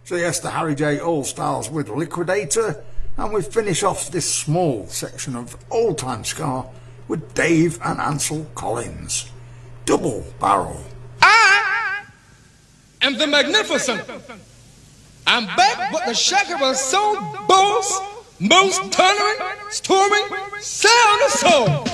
So yes, the Harry J All-Stars with Liquidator, and we finish off this small section of old-time ska with Dave and Ansel Collins. Double Barrel. I am the Magnificent. I'm back, but the shaker was so boss, most thundering, storming, sound of soul.